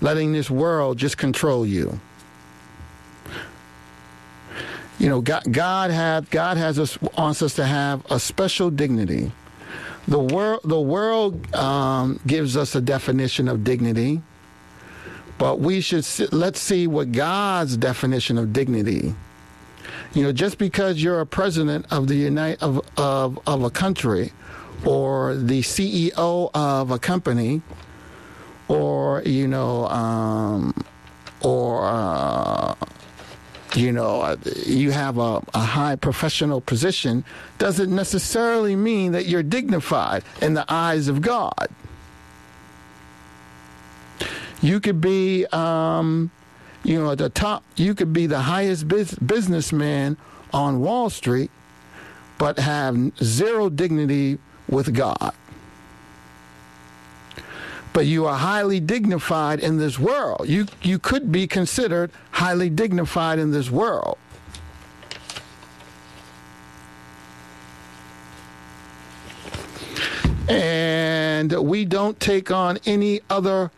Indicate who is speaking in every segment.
Speaker 1: letting this world just control you. You know, God has us, wants us to have a special dignity. The world gives us a definition of dignity, but let's see what God's definition of dignity. You know, just because you're a president of the of a country, or the CEO of a company, or you have a high professional position, doesn't necessarily mean that you're dignified in the eyes of God. You could be, at the top, you could be the highest businessman on Wall Street, but have zero dignity with God. But you are highly dignified in this world. You could be considered highly dignified in this world. And we don't take on any other,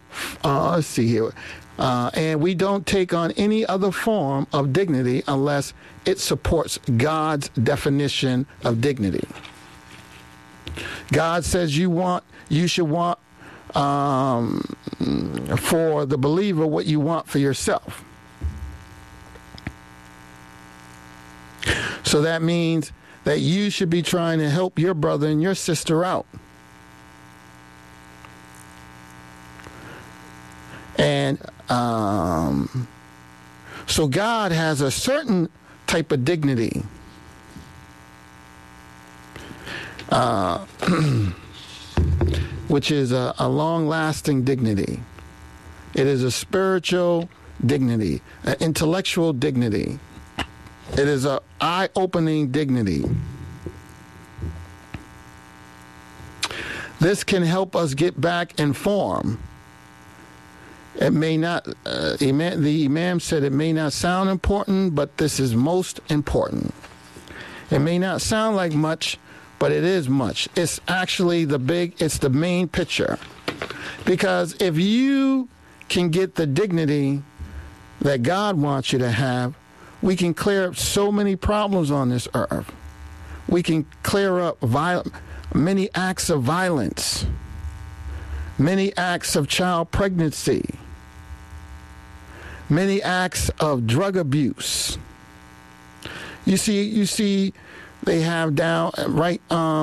Speaker 1: and we don't take on any other form of dignity unless it supports God's definition of dignity. God says you should want for the believer what you want for yourself. So that means that you should be trying to help your brother and your sister out. And so God has a certain type of dignity. Which is a long-lasting dignity. It is a spiritual dignity, an intellectual dignity. It is an eye-opening dignity. This can help us get back in form. It may not, the Imam said it may not sound important, but this is most important. It may not sound like much, but it is much. It's actually it's the main picture. Because if you can get the dignity that God wants you to have, we can clear up so many problems on this earth. We can clear up many acts of violence, many acts of child pregnancy, many acts of drug abuse. You see, they have down right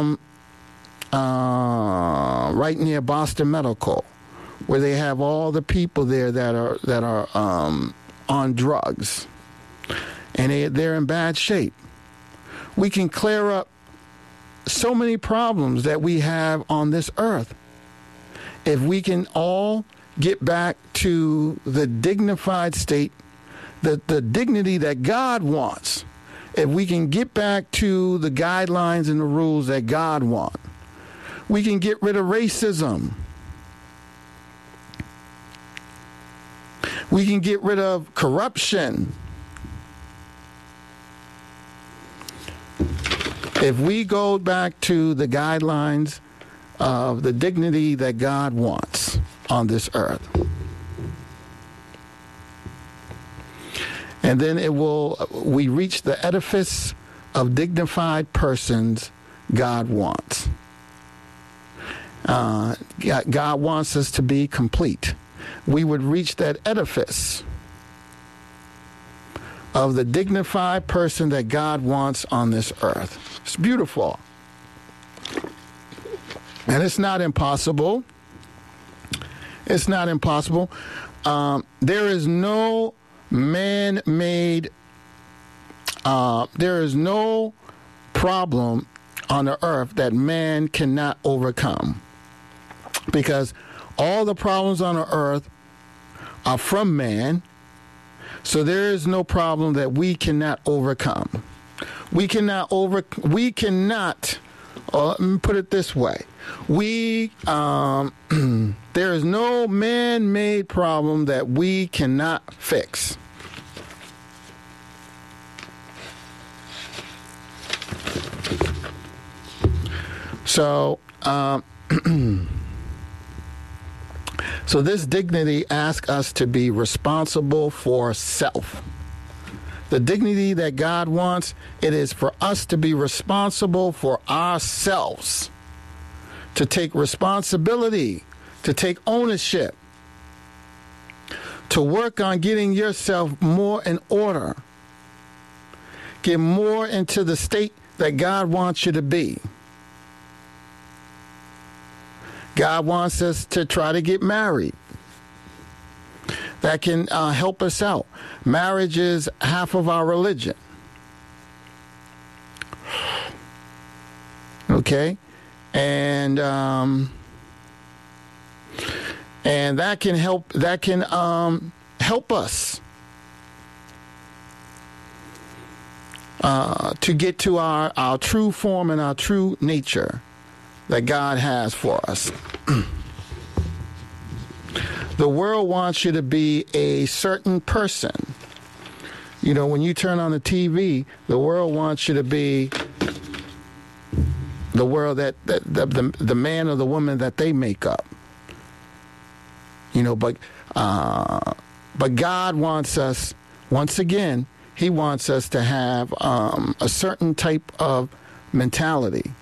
Speaker 1: near Boston Medical, where they have all the people there that are on drugs, and they're in bad shape. We can clear up so many problems that we have on this earth if we can all get back to the dignified state, the dignity that God wants. If we can get back to the guidelines and the rules that God wants, we can get rid of racism. We can get rid of corruption. If we go back to the guidelines of the dignity that God wants on this earth. And then we reach the edifice of dignified persons God wants. God wants us to be complete. We would reach that edifice of the dignified person that God wants on this earth. It's beautiful. And it's not impossible. It's not impossible. There is no man-made, there is no problem on the earth that man cannot overcome, because all the problems on the earth are from man. So there is no problem that we cannot overcome. We cannot, let me put it this way. There is no man-made problem that we cannot fix. So, So this dignity asks us to be responsible for self. The dignity that God wants, it is for us to be responsible for ourselves, to take responsibility, to take ownership, to work on getting yourself more in order, get more into the state that God wants you to be. God wants us to try to get married. That can help us out. Marriage is half of our religion. Okay? And that can help help us to get to our true form and our true nature that God has for us. The world wants you to be a certain person. You know, when you turn on the TV, the world wants you to be the world that the man or the woman that they make up. You know, but God wants us, once again, he wants us to have a certain type of mentality,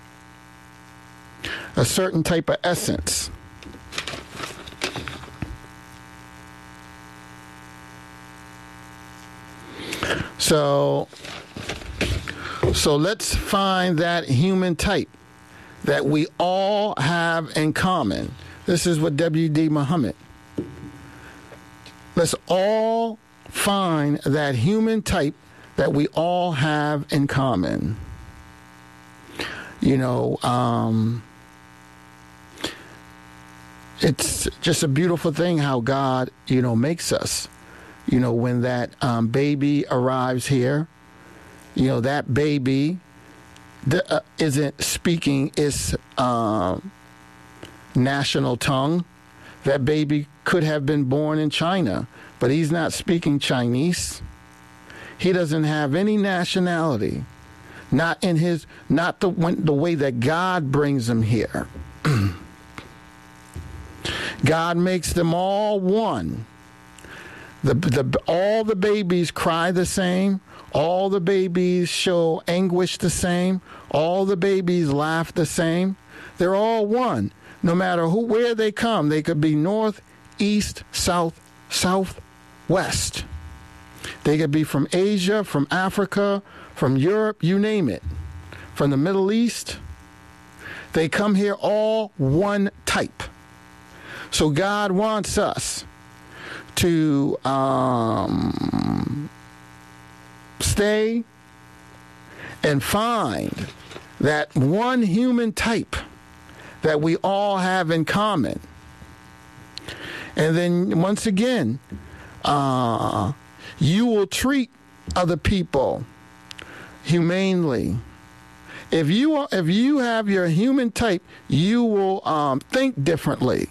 Speaker 1: a certain type of essence. So let's find that human type that we all have in common. This is what W.D. Muhammad. Let's all find that human type that we all have in common. You know, it's just a beautiful thing how God, you know, makes us. You know, when that baby arrives here, you know, that baby isn't speaking its national tongue. That baby could have been born in China, but he's not speaking Chinese. He doesn't have any nationality, not the way that God brings him here. God makes them all one. All the babies cry the same. All the babies show anguish the same. All the babies laugh the same. They're all one. No matter where they come, they could be north, east, south, west. They could be from Asia, from Africa, from Europe, you name it. From the Middle East. They come here all one type. So God wants us to stay and find that one human type that we all have in common. And then once again, you will treat other people humanely. If you have your human type, you will think differently.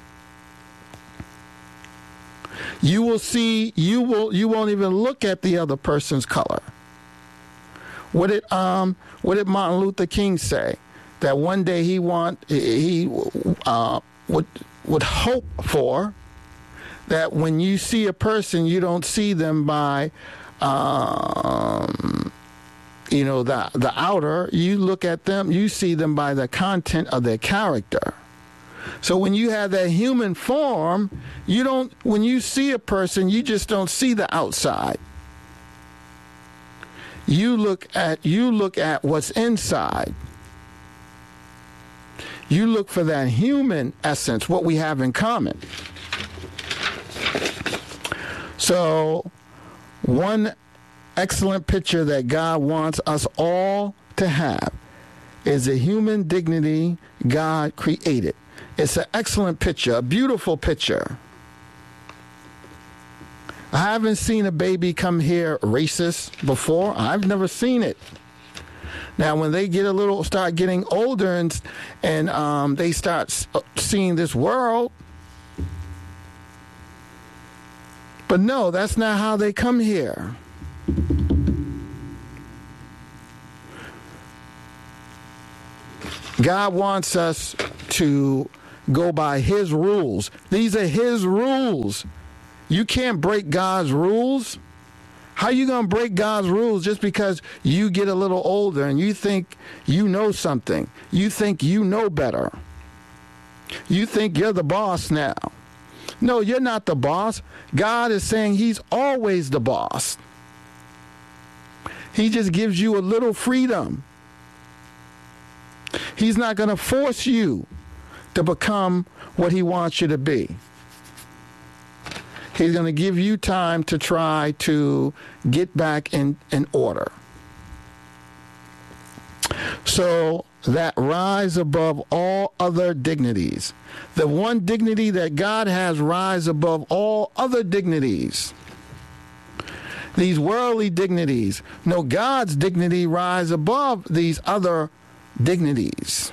Speaker 1: You will see. You won't even look at the other person's color. What did Martin Luther King say? That one day he would hope for that when you see a person, you don't see them by the outer. You look at them, you see them by the content of their character. So when you have that human form, when you see a person, you just don't see the outside. You look at what's inside. You look for that human essence, what we have in common. So one excellent picture that God wants us all to have is the human dignity God created. It's an excellent picture, a beautiful picture. I haven't seen a baby come here racist before. I've never seen it. Now, when they start getting older and they start seeing this world, but no, that's not how they come here. God wants us to go by his rules. These are his rules. You can't break God's rules. How you going to break God's rules just because you get a little older and you think you know something? You think you know better. You think you're the boss now. No, you're not the boss. God is saying he's always the boss. He just gives you a little freedom. He's not going to force you to become what he wants you to be. He's going to give you time to try to get back in order. So that rise above all other dignities. The one dignity that God has rise above all other dignities. These worldly dignities. No, God's dignity rise above these other dignities.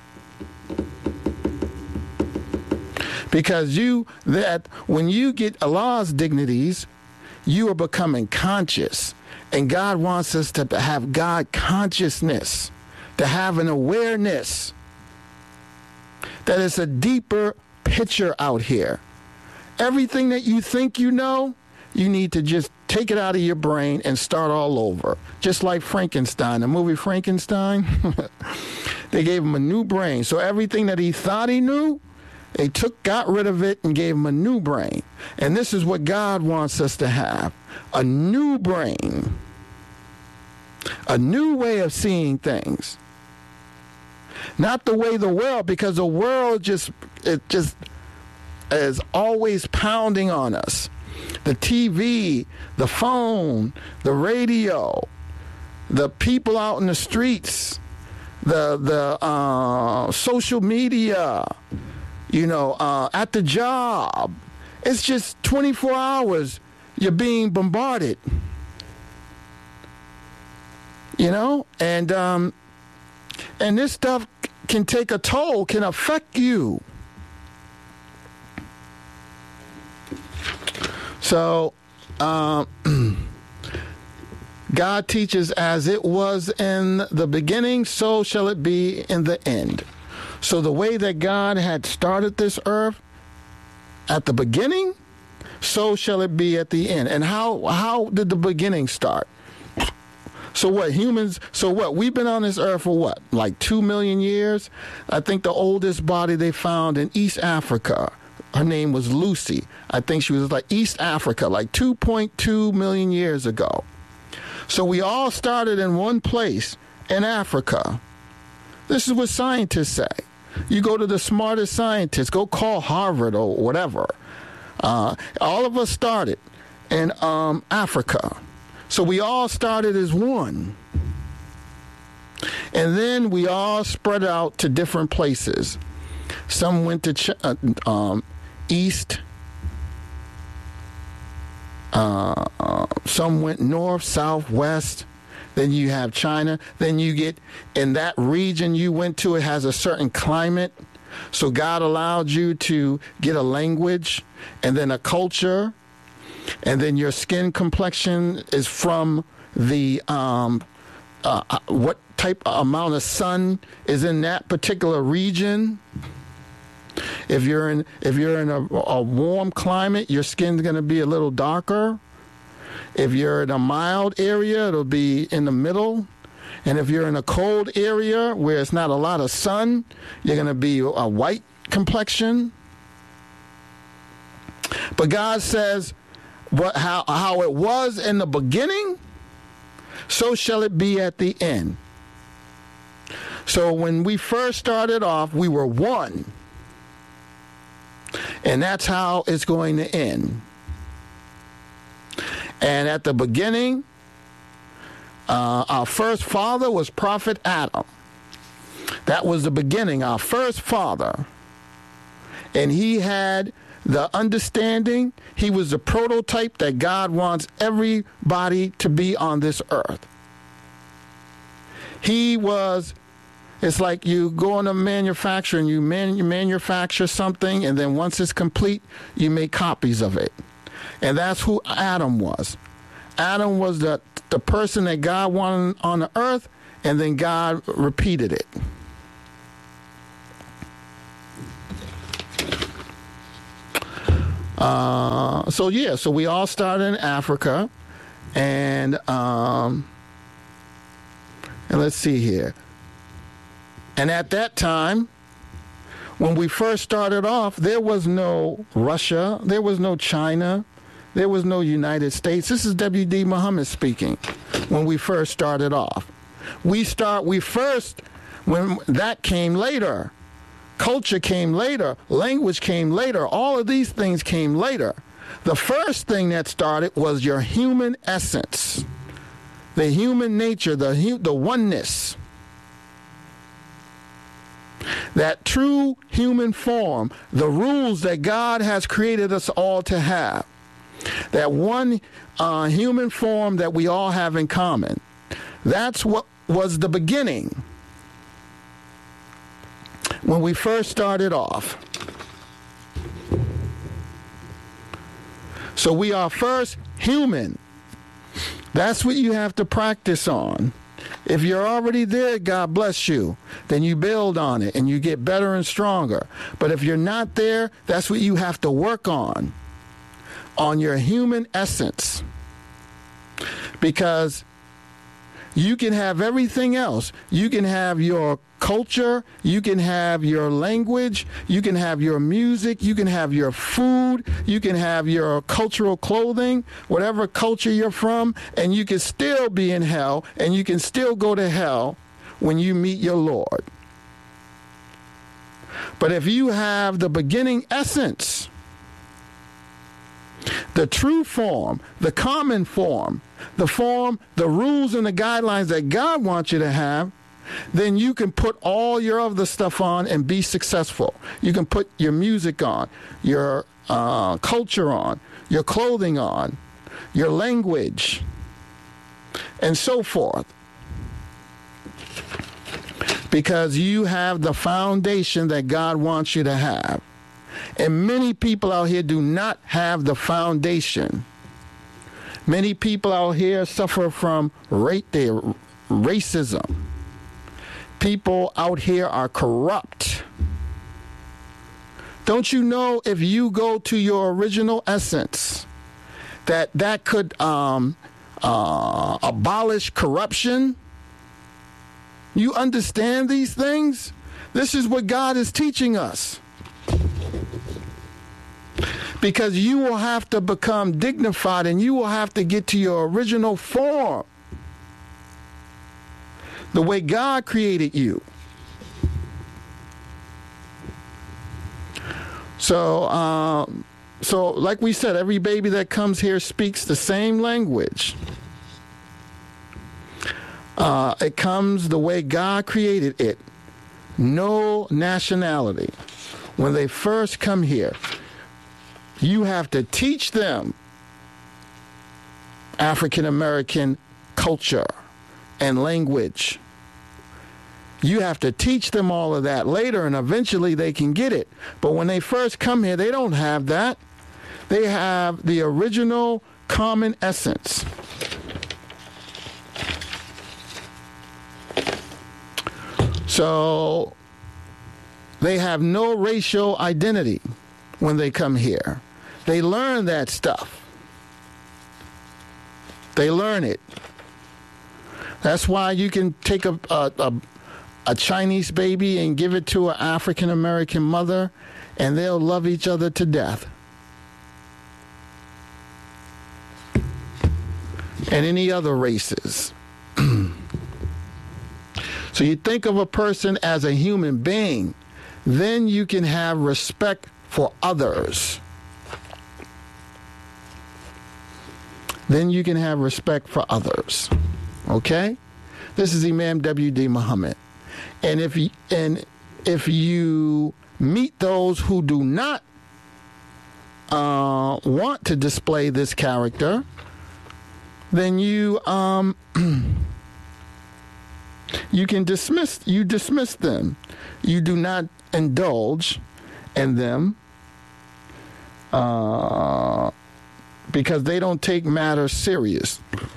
Speaker 1: Because when you get Allah's dignities, you are becoming conscious. And God wants us to have God consciousness, to have an awareness that it's a deeper picture out here. Everything that you think you know, you need to just take it out of your brain and start all over. Just like Frankenstein, the movie Frankenstein. They gave him a new brain. So everything that he thought he knew, they got rid of it and gave him a new brain. And this is what God wants us to have. A new brain. A new way of seeing things. Not the way the world, because the world just is always pounding on us. The TV, the phone, the radio, the people out in the streets, the social media, at the job. It's just 24 hours you're being bombarded. And this stuff can take a toll, can affect you. So, God teaches, as it was in the beginning, so shall it be in the end. So the way that God had started this earth at the beginning, so shall it be at the end. And how did the beginning start? So what, we've been on this earth for what, like 2 million years? I think the oldest body they found in East Africa, her name was Lucy. I think she was like East Africa, like 2.2 million years ago. So we all started in one place in Africa. This is what scientists say. You go to the smartest scientists, go call Harvard or whatever. All of us started in Africa. So we all started as one. And then we all spread out to different places. Some went to east. Some went north, south, west. Then you have China. Then you get in that region you went to, it has a certain climate. So God allowed you to get a language and then a culture. And then your skin complexion is from the what type amount of sun is in that particular region. If you're in a warm climate, your skin's going to be a little darker. If you're in a mild area, it'll be in the middle. And if you're in a cold area where it's not a lot of sun, you're going to be a white complexion. But God says, how it was in the beginning, so shall it be at the end. So when we first started off, we were one. And that's how it's going to end. And at the beginning, our first father was Prophet Adam. That was the beginning, our first father. And he had the understanding, he was the prototype that God wants everybody to be on this earth. It's like you go into manufacturing, you manufacture something, and then once it's complete, you make copies of it. And that's who Adam was. Adam was the person that God wanted on the earth, and then God repeated it. So we all started in Africa, and let's see here. And at that time, when we first started off, there was no Russia, there was no China, there was no United States. This is W.D. Muhammad speaking. When we first started off, when that came later. Culture came later. Language came later. All of these things came later. The first thing that started was your human essence, the human nature, the oneness. That true human form, the rules that God has created us all to have. That one human form that we all have in common. That's what was the beginning. When we first started off. So we are first human. That's what you have to practice on. If you're already there, God bless you. Then you build on it and you get better and stronger. But if you're not there, that's what you have to work on your human essence. Because you can have everything else. You can have your culture, you can have your language, you can have your music, you can have your food, you can have your cultural clothing, whatever culture you're from, and you can still be in hell, and you can still go to hell when you meet your Lord. But if you have the beginning essence, the true form, the common form, the rules and the guidelines that God wants you to have, then you can put all your other stuff on and be successful. You can put your music on, your culture on, your clothing on, your language, and so forth. Because you have the foundation that God wants you to have. And many people out here do not have the foundation. Many people out here suffer from racism. People out here are corrupt. Don't you know if you go to your original essence, that could abolish corruption? You understand these things? This is what God is teaching us. Because you will have to become dignified and you will have to get to your original form. The way God created you. So like we said, every baby that comes here speaks the same language. It comes the way God created it. No nationality. When they first come here, you have to teach them African American culture and language. You have to teach them all of that later, and eventually they can get it. But when they first come here, they don't have that. They have the original common essence. So they have no racial identity when they come here. They learn that stuff. They learn it. That's why you can take a Chinese baby and give it to an African American mother, and they'll love each other to death. And any other races. So you think of a person as a human being, then you can have respect for others. Then you can have respect for others. Okay? This is Imam W.D. Muhammad. And if you meet those who do not want to display this character, then you you can dismiss them. You do not indulge in them because they don't take matters serious.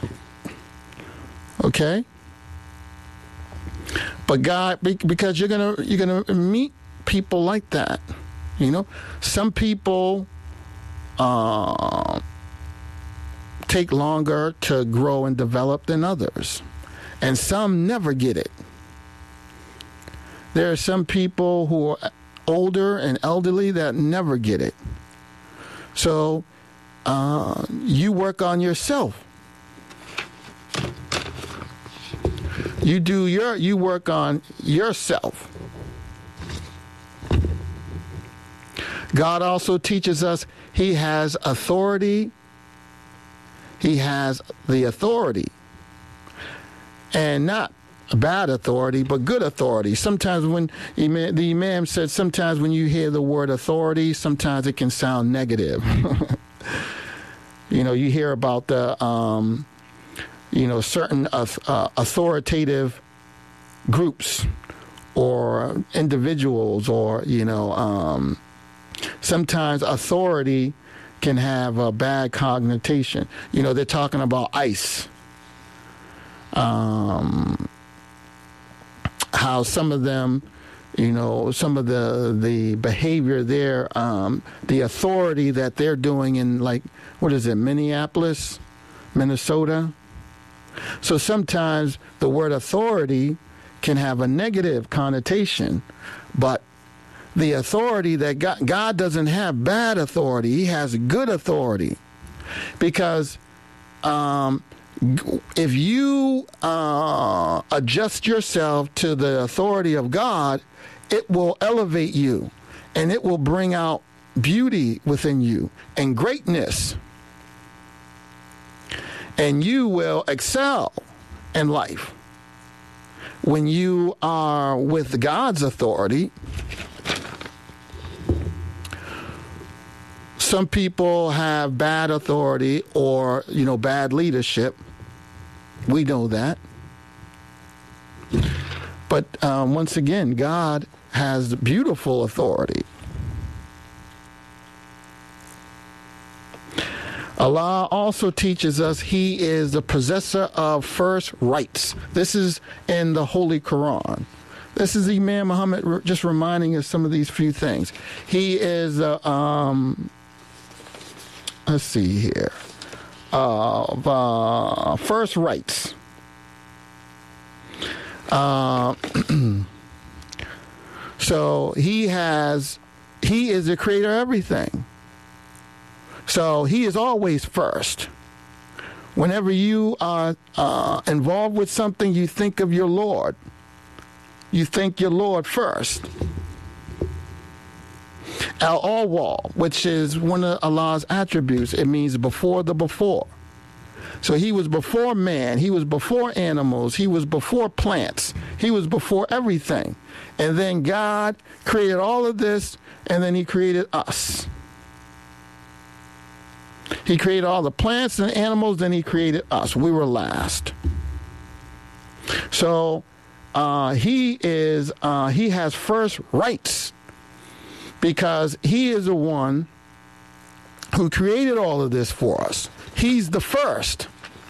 Speaker 1: Okay? But God, because you're gonna meet people like that, you know. Some people take longer to grow and develop than others. And some never get it. There are some people who are older and elderly that never get it. So you work on yourself. You work on yourself. God also teaches us he has authority. He has the authority. And not bad authority, but good authority. Sometimes when the Imam said, sometimes when you hear the word authority, sometimes it can sound negative. You hear about the, certain authoritative groups or individuals, or, sometimes authority can have a bad connotation. They're talking about ICE. How some of them, some of the behavior there, the authority that they're doing in, Minneapolis, Minnesota. So sometimes the word authority can have a negative connotation, but the authority that God doesn't have bad authority. He has good authority. Because if you adjust yourself to the authority of God, it will elevate you, and it will bring out beauty within you and greatness. And you will excel in life. When you are with God's authority, some people have bad authority or, bad leadership. We know that. But once again, God has beautiful authority. Allah also teaches us he is the possessor of first rights. This is in the Holy Quran. This is Imam Muhammad just reminding us some of these few things. He is, let's see here, first rights. So he is the creator of everything. So he is always first. Whenever you are involved with something, you think of your Lord. You think your Lord first. Al-Awwal, which is one of Allah's attributes, it means before the before. So he was before man, he was before animals, he was before plants, he was before everything. And then God created all of this, and then he created us. He created all the plants and animals, then he created us. We were last. So he has first rights, because he is the one who created all of this for us. He's the first.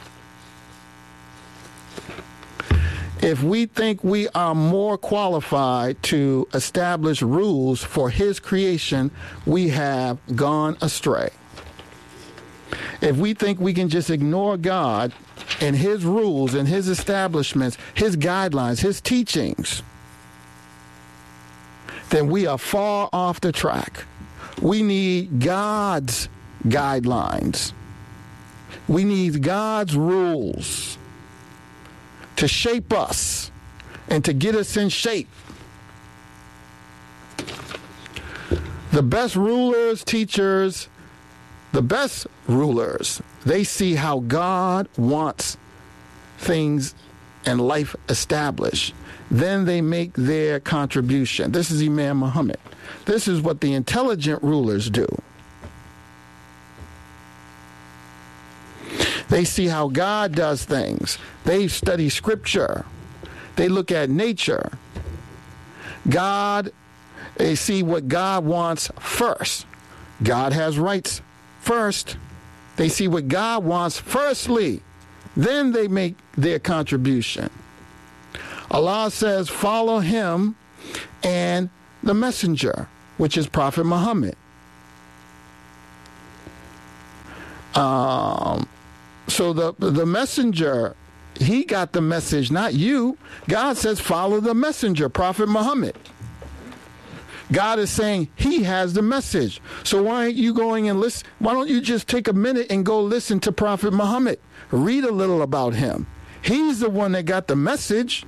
Speaker 1: If we think we are more qualified to establish rules for his creation, we have gone astray. If we think we can just ignore God and his rules and his establishments, his guidelines, his teachings, then we are far off the track. We need God's guidelines. We need God's rules to shape us and to get us in shape. The best rulers, teachers, the best rulers, they see how God wants things in life established. Then they make their contribution. This is Imam Muhammad. This is what the intelligent rulers do. They see how God does things. They study scripture. They look at nature. They see what God wants first. God has rights first. They see what God wants firstly. Then they make their contribution. Allah says, follow him and the messenger, which is Prophet Muhammad. So the messenger, he got the message, not you. God says, follow the messenger, Prophet Muhammad. God is saying he has the message. So why aren't you going and listen? Why don't you just take a minute and go listen to Prophet Muhammad? Read a little about him. He's the one that got the message.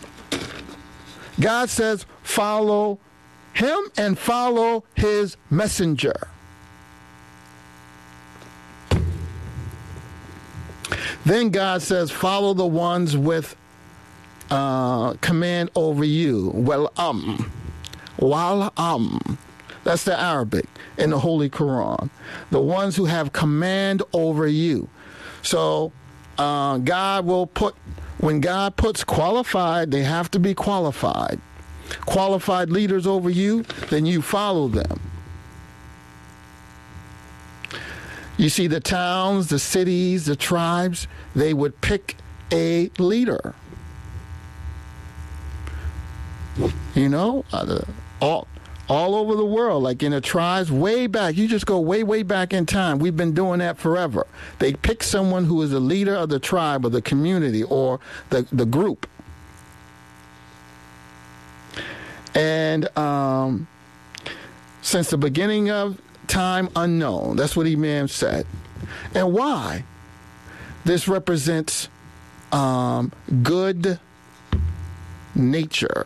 Speaker 1: God says, follow him and follow his messenger. Then God says, follow the ones with command over you. That's the Arabic in the Holy Quran. The ones who have command over you. So God will put, when God puts qualified, they have to be qualified. Qualified leaders over you, then you follow them. You see, the towns, the cities, the tribes, they would pick a leader. You know, all over the world, like in the tribes, way back. You just go way, way back in time. We've been doing that forever. They pick someone who is the leader of the tribe or the community or the group. And since the beginning of time unknown. That's what Imam said. And why? This represents good nature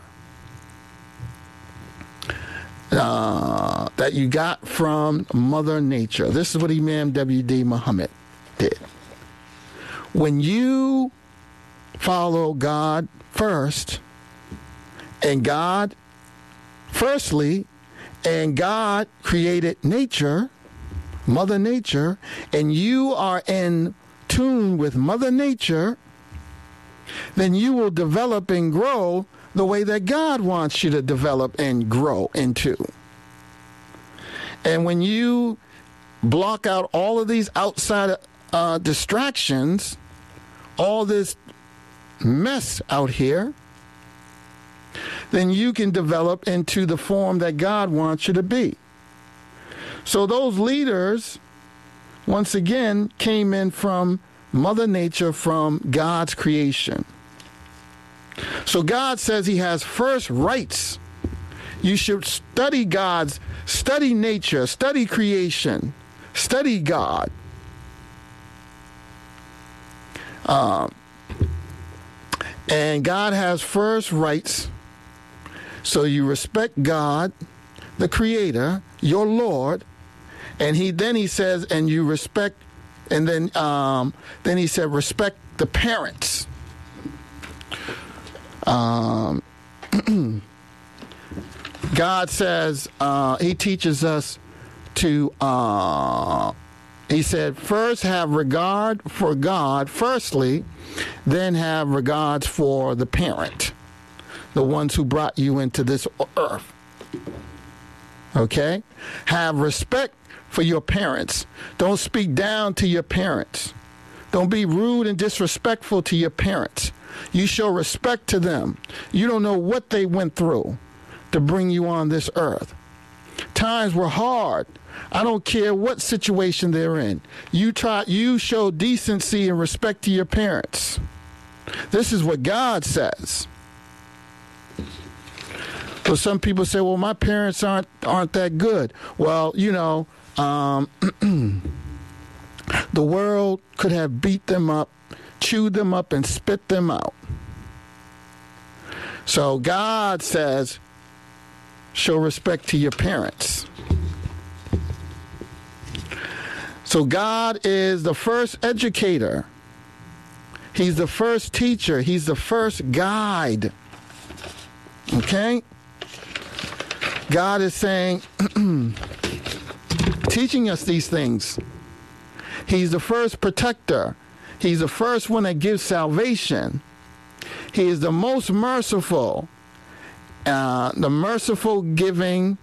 Speaker 1: that you got from Mother Nature. This is what Imam W.D. Muhammad did. When you follow God first, and God firstly, and God created nature, Mother Nature, and you are in tune with Mother Nature, then you will develop and grow the way that God wants you to develop and grow into. And when you block out all of these outside distractions, all this mess out here, then you can develop into the form that God wants you to be. So those leaders, once again, came in from Mother Nature, from God's creation. So God says he has first rights. You should study study nature, study creation, study God. And God has first rights. So you respect God, the Creator, your Lord, and he says, and you respect, and then he said, respect the parents. God says, he teaches us to, he said, first have regard for God, firstly, then have regards for the parent, the ones who brought you into this earth. Okay? Have respect for your parents. Don't speak down to your parents. Don't be rude and disrespectful to your parents. You show respect to them. You don't know what they went through to bring you on this earth. Times were hard. I don't care what situation they're in. You show decency and respect to your parents. This is what God says. So some people say, well, my parents aren't that good. Well, you know, the world could have beat them up, chewed them up, and spit them out. So God says, show respect to your parents. So God is the first educator. He's the first teacher. He's the first guide. Okay? God is saying, teaching us these things. He's the first protector. He's the first one that gives salvation. He is the most merciful. The merciful giving.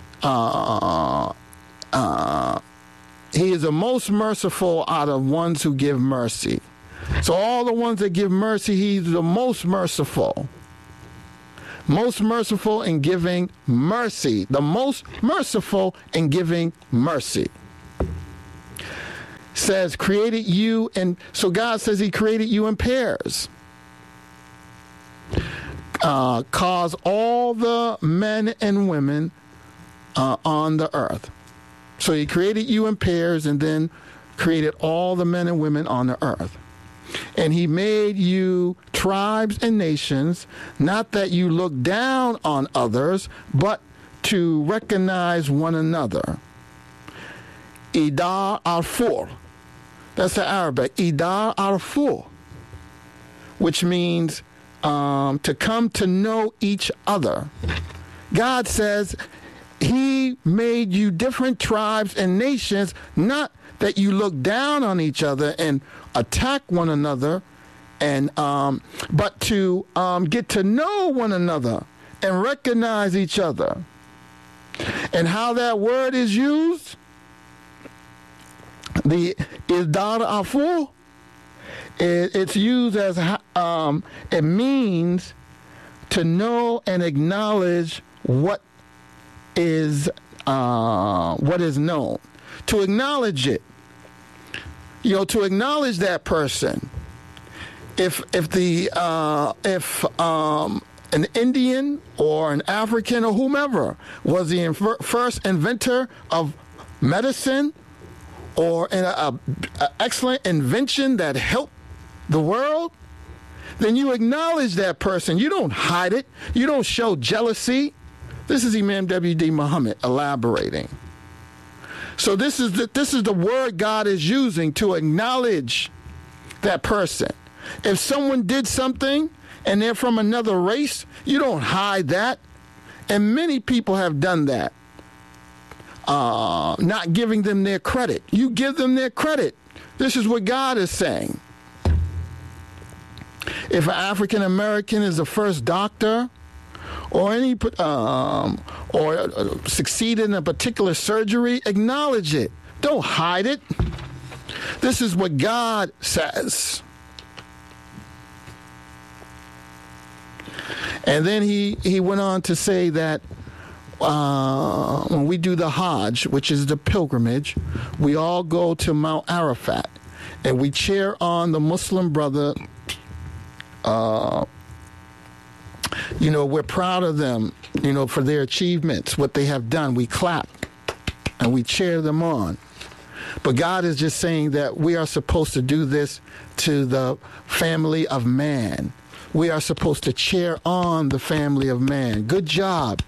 Speaker 1: He is the most merciful out of ones who give mercy. So all the ones that give mercy, he's the most merciful. Most merciful in giving mercy. The most merciful in giving mercy. says created you, and so God says he created you in pairs. Cause all the men and women on the earth. So he created you in pairs and then created all the men and women on the earth. And he made you tribes and nations, not that you look down on others, but to recognize one another. Idar al-Fur. That's the Arabic. Idar al-Fur, which means to come to know each other. God says he made you different tribes and nations, not that you look down on each other and attack one another, and but to get to know one another and recognize each other. And how that word is used, the Idar al-Fur, it's used as it means to know and acknowledge what is known, to acknowledge it. To acknowledge that person. If an Indian or an African or whomever was the first inventor of medicine or an excellent invention that helped the world, then you acknowledge that person. You don't hide it. You don't show jealousy. This is Imam W.D. Muhammad elaborating. So this is the word God is using to acknowledge that person. If someone did something and they're from another race, you don't hide that. And many people have done that. Not giving them their credit. You give them their credit. This is what God is saying. If an African American is the first doctor, or succeed in a particular surgery, acknowledge it. Don't hide it. This is what God says. And then he went on to say that when we do the Hajj, which is the pilgrimage, we all go to Mount Arafat and we cheer on the Muslim brother. We're proud of them, for their achievements, what they have done. We clap and we cheer them on. But God is just saying that we are supposed to do this to the family of man. We are supposed to cheer on the family of man. Good job.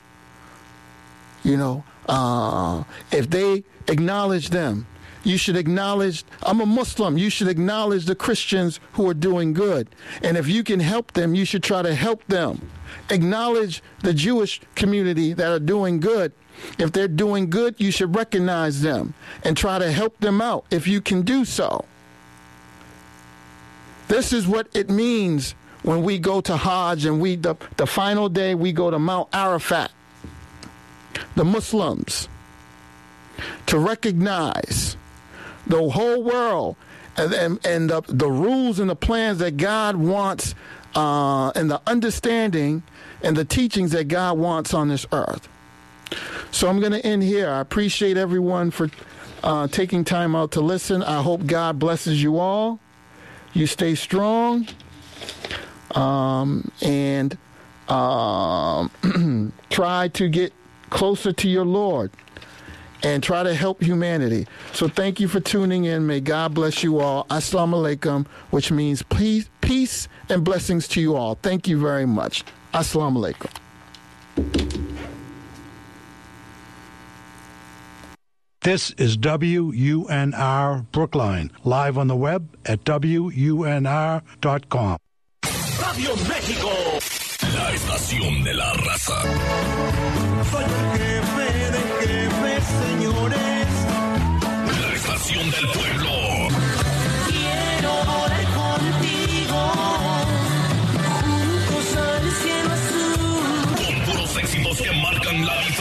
Speaker 1: If they acknowledge them, you should acknowledge, I'm a Muslim, you should acknowledge the Christians who are doing good. And if you can help them, you should try to help them. Acknowledge the Jewish community that are doing good. If they're doing good, you should recognize them and try to help them out if you can do so. This is what it means when we go to Hajj and the final day we go to Mount Arafat, the Muslims, to recognize the whole world and the rules and the plans that God wants and the understanding and the teachings that God wants on this earth. So I'm going to end here. I appreciate everyone for taking time out to listen. I hope God blesses you all. You stay strong and try to get closer to your Lord and try to help humanity. So thank you for tuning in. May God bless you all. Assalamu alaikum, which means peace and blessings to you all. Thank you very much. Assalamu alaikum.
Speaker 2: This is WUNR Brookline, live on the web at WUNR.com.
Speaker 3: Radio México, la estación de la raza.
Speaker 4: Soy el jefe de jefes, señores.
Speaker 3: La estación del pueblo.
Speaker 4: Quiero volar contigo, juntos al cielo azul.
Speaker 3: Con puros éxitos que marcan la diferencia.